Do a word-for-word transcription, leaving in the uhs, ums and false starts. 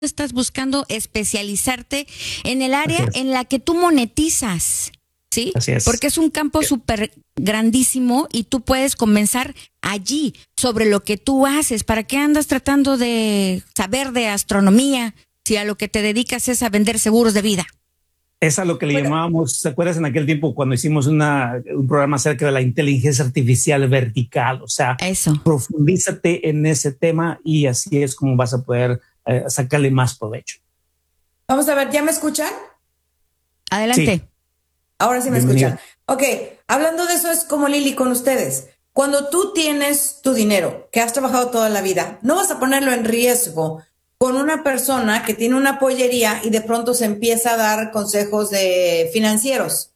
estás buscando especializarte en el área en la que tú monetizas, ¿sí? Así es. Porque es un campo súper grandísimo y tú puedes comenzar allí sobre lo que tú haces. ¿Para qué andas tratando de saber de astronomía si a lo que te dedicas es a vender seguros de vida? Es a lo que le Bueno. llamábamos, ¿te acuerdas en aquel tiempo cuando hicimos una, un programa acerca de la inteligencia artificial vertical? O sea, Eso. profundízate en ese tema y así es como vas a poder eh, sacarle más provecho. Vamos a ver, ¿ya me escuchan? Adelante. Sí. Ahora sí me Bienvenido. escuchan. Ok, hablando de eso es como Lili con ustedes. Cuando tú tienes tu dinero, que has trabajado toda la vida, no vas a ponerlo en riesgo con una persona que tiene una pollería y de pronto se empieza a dar consejos de financieros.